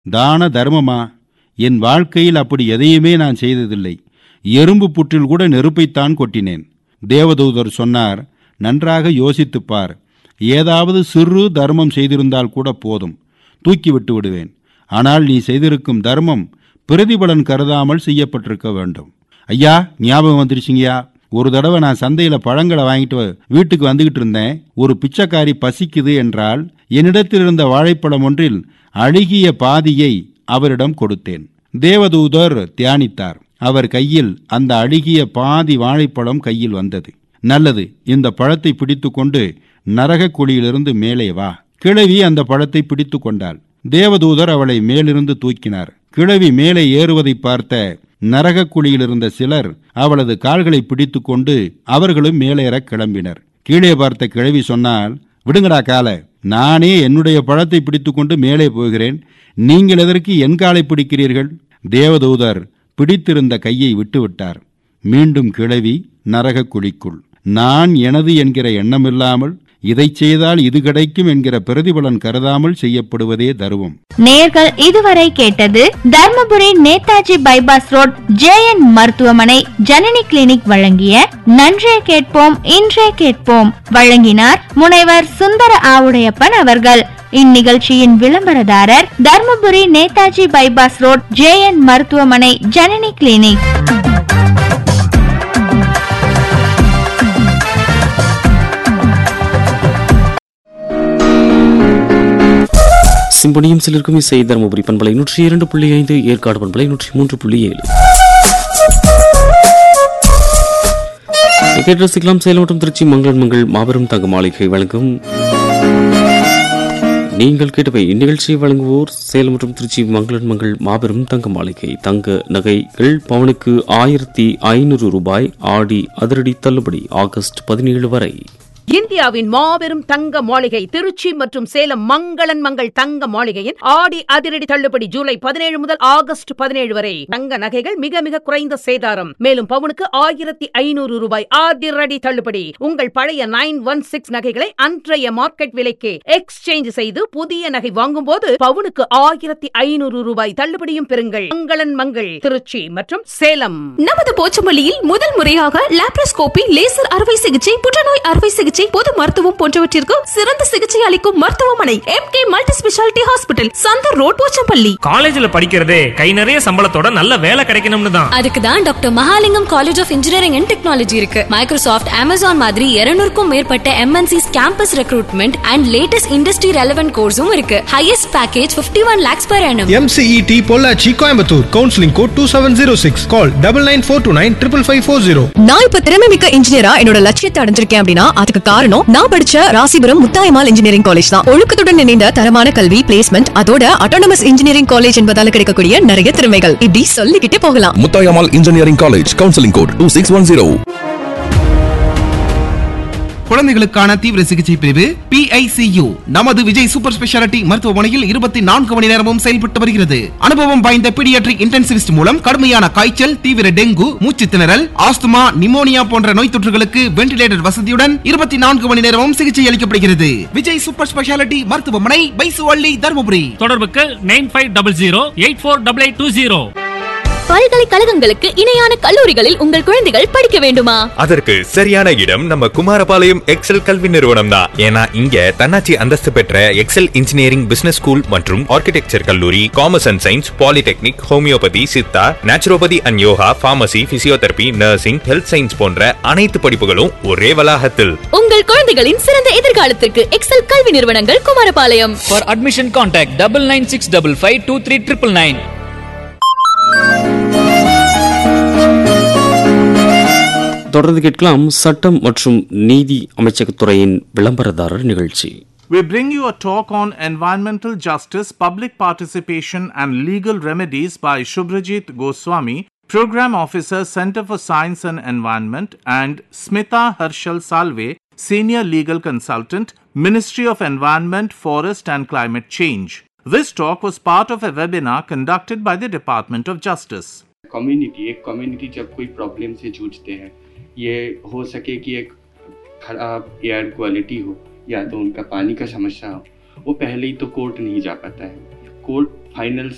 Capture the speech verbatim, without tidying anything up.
தான தர்மமா? என் வாழ்க்கையில் அப்படி எதையுமே நான் செய்ததில்லை. எறும்பு புற்றில் கூட நெருப்பைத்தான் கொட்டினேன். தேவதூதர் சொன்னார், நன்றாக யோசித்துப்பார். ஏதாவது சிறு தர்மம் செய்திருந்தால் கூட போதும், தூக்கி விட்டு விடுவேன். ஆனால் நீ செய்திருக்கும் தர்மம் பிரதிபலன் கருதாமல் செய்யப்பட்டிருக்க வேண்டும். ஐயா, ஞாபகம் வந்துருச்சுங்கய்யா. ஒரு தடவை நான் சந்தையில் பழங்களை வாங்கிட்டு வீட்டுக்கு வந்துகிட்டு இருந்தேன். ஒரு பிச்சைக்காரி பசிக்குது என்றால் என்னிடத்தில் இருந்த வாழைப்பழம் ஒன்றில் அழுகிய பாதியை அவரிடம் கொடுத்தேன். தேவதூதர் தியானித்தார். அவர் கையில் அந்த அழுகிய பாதி வாழைப்பழம் கையில் வந்தது. நல்லது, இந்த பழத்தை பிடித்து கொண்டு நரக குழியிலிருந்து மேலே வா. கிழவி அந்த பழத்தை பிடித்து கொண்டாள். தேவதூதர் அவளை மேலிருந்து தூக்கினார். கிழவி மேலே ஏறுவதை பார்த்த நரக குழியில் இருந்த சிலர் அவளது கால்களை பிடித்து கொண்டு அவர்களும் மேலேற கிளம்பினர். கீழே பார்த்த கிழவி சொன்னால், விடுங்கடா கால, நானே என்னுடைய பழத்தை பிடித்து கொண்டு மேலே போகிறேன், நீங்கள் எதற்கு என் காலை பிடிக்கிறீர்கள்? தேவதூதர் பிடித்திருந்த கையை விட்டுவிட்டார். மீண்டும் கிழவி நரக குழிக்குள். நான் எனது என்கிற எண்ணமில்லாமல் இதை செய்தால் இது கிடைக்கும் என்கிற பிரதிபலன் கருதாமல் செய்யப்படுவதே தர்மம். நேர்கள் இதுவரை கேட்டது Dharmapuri Netaji bypass road J N மருத்துவமனை ஜனனி கிளினிக் வழங்கிய நன்றே கேட்போம் இன்றே கேட்போம். வழங்கினார் முனைவர் சுந்தர ஆவுடையப்பன் அவர்கள். இந்நிகழ்ச்சியின் விளம்பரதாரர் Dharmapuri Netaji bypass road J N மருத்துவமனை ஜனனி கிளினிக். சிம்பனியும் சிலருக்கும் இசை தருமபுரி பண்பலை நூற்றி இரண்டு புள்ளி ஐந்து, ஏற்காடு பண்பலை நூற்றி மூன்று புள்ளி ஏழு. ரசிக்கலாம். சேலம் மற்றும் திருச்சி மங்களன் மங்கள் மாபெரும் தங்க மாளிகை வழங்கும் நீங்கள் கேட்டவை. இந்நிகழ்ச்சியை வழங்குவோர் சேலம் மற்றும் திருச்சி மங்களன் மங்கள் மாபெரும் தங்க மாளிகை. தங்க நகைகள் பவுனுக்கு ஆயிரத்தி ஐநூறு ரூபாய் ஆடி அதிரடி தள்ளுபடி ஆகஸ்ட் பதினேழு வரை. இந்தியாவின் மாபெரும் தங்க மாளிகை திருச்சி மற்றும் சேலம் மங்களன் மங்கள் தங்க மாளிகையின் ஆடி அதிரடி தள்ளுபடி ஜூலை பதினேழு முதல் ஆகஸ்ட் பதினேழு வரை. தங்க நகைகள் மிக மிக குறைந்த சேதாரம். மேலும் பவுனுக்கு ஆயிரத்தி ஐநூறு ரூபாய் அதிரடி தள்ளுபடி. உங்கள் பழைய நைன் ஒன் சிக்ஸ் நகைகளை அன்றைய மார்க்கெட் விலைக்கு எக்ஸ்சேஞ்ச் செய்து புதிய நகை வாங்கும் போது பவுனுக்கு ஆயிரத்தி ஐநூறு ரூபாய் தள்ளுபடியும் பெறுங்கள். மங்களன் மங்கள் திருச்சி மற்றும் சேலம். நமது போச்சமல்லியில் முதல் முறையாக லாப்ரோஸ்கோபி, லேசர் அறுவை சிகிச்சை, புற்றுநோய் அறுவை சிகிச்சை, பொது மருத்துவம் போன்றவற்றிற்கு சிறந்த சிகிச்சை அளிக்கும் மருத்துவமனை M K multi speciality hospital, Chandar road, Pochampalli. காலேஜ்ல படிக்கிறதே கை நிறைய சம்பளத்தோட நல்ல வேலை கிடைக்கணும்னு தான். அதுக்கு தான் doctor Mahalingam college of engineering and technology இருக்கு. மைக்ரோசாஃப்ட், அமேசான் மாதிரி இருநூறுக்கும் மேற்பட்ட M N sis campus recruitment and latest industry relevant கோர்ஸும் இருக்கு. Highest package fifty one lakhs per annum. M C E T Pollachi, Coimbatore. Counselling code two seven zero six. Call double nine four two nine triple five four zero. நான் இப்ப திறமை மிக்க இன்ஜினியரா என்னோட லட்சியத்தை அடைஞ்சிருக்கேன் அப்படின்னா அதுக்கு காரணம் நான் படிச்ச ராசிபுரம் முத்தாயம்மாள் இன்ஜினியரிங் காலேஜ் தான். ஒழுக்கத்துடன் இணைந்த தரமான கல்வி, பிளேஸ்மெண்ட், அதோட ஆட்டோனமஸ் இன்ஜினியரிங் காலேஜ் என்பதால கிடைக்கக்கூடிய நிறைய திறமைகள் இப்படி சொல்லிக்கிட்டே போகலாம். Muthayammal engineering college, counselling code two six one zero. குழந்தைகளுக்கான தீவிர சிகிச்சை பிரிவு P I C U நமது விஜய் சூப்பர் ஸ்பெஷாலிட்டி மருத்துவமனையில் இருபத்தி நான்கு மணி நேரமும் செயல்பட்டு வருகிறது. அனுபவம் வாய்ந்த பீடியாட்ரிக் இன்டென்சிவிஸ்ட் மூலம் கடுமையான காய்ச்சல், தீவிர டெங்கு, மூச்சு திணறல், ஆஸ்துமா, நிமோனியா போன்ற நோய் தொற்றுகளுக்கு வென்டிலேட்டர் வசதியுடன் இருபத்தி நான்கு மணி நேரமும் சிகிச்சை அளிக்கப்படுகிறது. விஜய் சூப்பர் ஸ்பெஷாலிட்டி மருத்துவமனை, பைசுவள்ளி, தர்மபுரி. தொடர்புக்கு nine five double zero eight four double eight two zero. பல்கலைக்கழகங்களுக்கு இணையான கல்லூரிகளில் உங்கள் குழந்தைகள் படிக்க வேண்டுமா? அதற்கு சரியான இடம் நம்ம குமாரபாளையம் எக்ஸல் கல்வி நிறுவனம் தான். ஏன்னா இங்க தன்னாட்சி அந்தஸ்து பெற்ற எக்ஸல் இன்ஜினியரிங், பிசினஸ் ஸ்கூல் மற்றும் ஆர்கிடெக்சர் கல்லூரி, commerce and science, polytechnic, homeopathy, Siddha, naturopathy and yoga, pharmacy, physiotherapy, nursing, health science போன்ற அனைத்து படிப்புகளும் ஒரே வளாகத்தில். உங்கள் குழந்தைகளின் சிறந்த எதிர்காலத்திற்கு எக்ஸல் கல்வி நிறுவனங்கள் Kumarapalayam. For admission contact double nine six double five two three triple nine. தொடர்ந்து கேட்கலாம் சட்டம் மற்றும் நீதி அமைச்சகத்துறையின் விளம்பரதாரர் நிகழ்ச்சி. We bring you a talk on environmental justice, public participation and legal remedies by Shubhrajit Goswami, Program Officer, Center for Science and Environment, and Smita Harshal Salve, Senior Legal Consultant, Ministry of Environment, Forest and Climate Change. This talk was part of a webinar conducted by the Department of Justice. Community एक community जब कोई problem से जूझते हैं, ये हो सके कि एक खराब एयर क्वालिटी हो या तो उनका पानी का समस्या हो, वो पहले ही तो कोर्ट नहीं जा पाता है. Court final